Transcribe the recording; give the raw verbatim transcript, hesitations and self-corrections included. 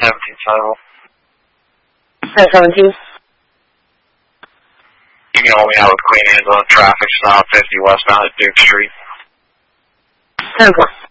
seventeen total. ten seventeen. You can hold me out with Queen Angela traffic stop fifty westbound at Duke Street. ten four.